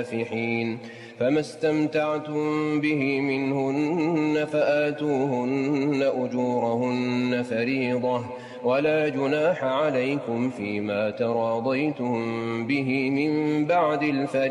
فما استمتعتم به منهن فآتوهن أجورهن فريضة ولا جناح عليكم فيما تراضيتم به من بعد الفريضة